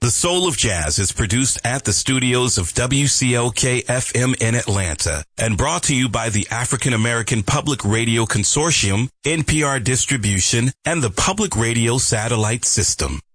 The Soul of Jazz is produced at the studios of WCLK-FM in Atlanta and brought to you by the African American Public Radio Consortium, NPR Distribution, and the Public Radio Satellite System.